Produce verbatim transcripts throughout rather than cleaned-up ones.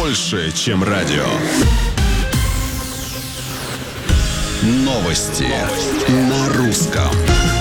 больше, чем радио. Новости, Новости. На русском.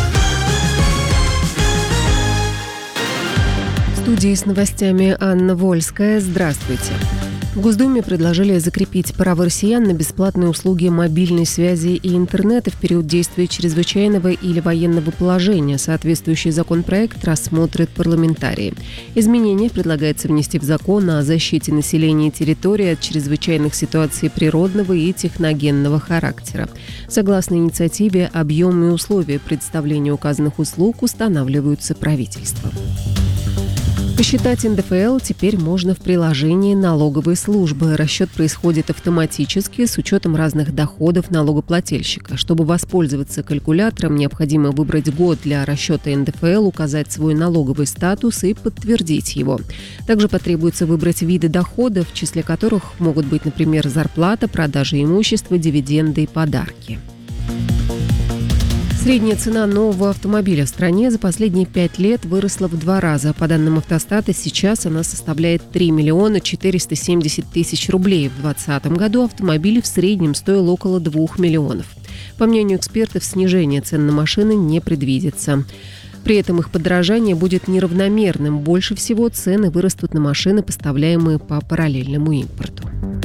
В студии с новостями Анна Вольская. Здравствуйте. В Госдуме предложили закрепить право россиян на бесплатные услуги мобильной связи и интернета в период действия чрезвычайного или военного положения. Соответствующий законопроект рассмотрят парламентарии. Изменения предлагается внести в закон о защите населения и территории от чрезвычайных ситуаций природного и техногенного характера. Согласно инициативе, объем и условия предоставления указанных услуг устанавливаются правительством. Посчитать эн дэ эф эл теперь можно в приложении налоговой службы. Расчет происходит автоматически с учетом разных доходов налогоплательщика. Чтобы воспользоваться калькулятором, необходимо выбрать год для расчета эн дэ эф эл, указать свой налоговый статус и подтвердить его. Также потребуется выбрать виды доходов, в числе которых могут быть, например, зарплата, продажа имущества, дивиденды и подарки. Средняя цена нового автомобиля в стране за последние пять лет выросла в два раза. По данным Автостата, сейчас она составляет три миллиона четыреста семьдесят тысяч рублей. В двадцатом году автомобиль в среднем стоил около двух миллионов. По мнению экспертов, снижение цен на машины не предвидится. При этом их подорожание будет неравномерным. Больше всего цены вырастут на машины, поставляемые по параллельному импорту.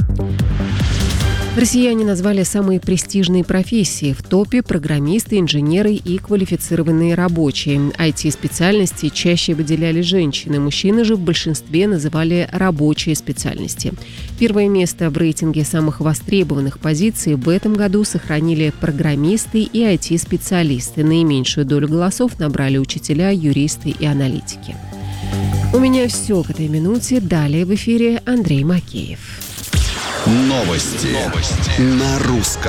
Россияне назвали самые престижные профессии. В топе программисты, инженеры и квалифицированные рабочие. ай ти-специальности чаще выделяли женщины. Мужчины же в большинстве называли рабочие специальности. Первое место в рейтинге самых востребованных позиций в этом году сохранили программисты и ай ти-специалисты. Наименьшую долю голосов набрали учителя, юристы и аналитики. У меня все к этой минуте. Далее в эфире Андрей Макеев. Новости. Новости. На русском.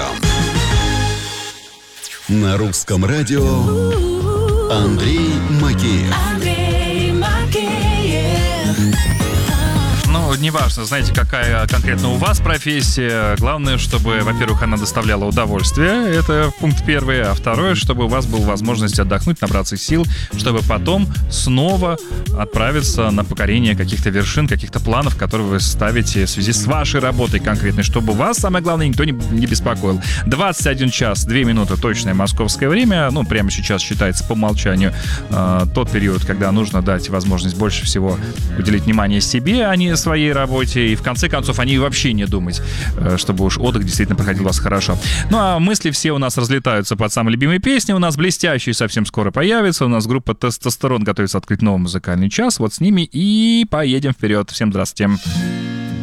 На русском радио Андрей Макеев. Андрей Макеев. Ну, неважно, знаете, какая конкретно у вас профессия. Главное, чтобы, во-первых, она доставляла удовольствие. Это пункт первый. А второе, чтобы у вас была возможность отдохнуть, набраться сил, чтобы потом снова отправиться на покорение каких-то вершин, каких-то планов, которые вы ставите в связи с вашей работой конкретной, чтобы вас, самое главное, никто не, не беспокоил. двадцать один час две минуты точное московское время. Ну, прямо сейчас считается по умолчанию э, тот период, когда нужно дать возможность больше всего уделить внимание себе, а не своей работе, и в конце концов о ней вообще не думать, чтобы уж отдых действительно проходил у вас хорошо. Ну а мысли все у нас разлетаются под самые любимые песни, у нас блестящие совсем скоро появятся, у нас группа «Тестостерон» готовится открыть новый музыкальный час, вот с ними и поедем вперед. Всем здравствуйте.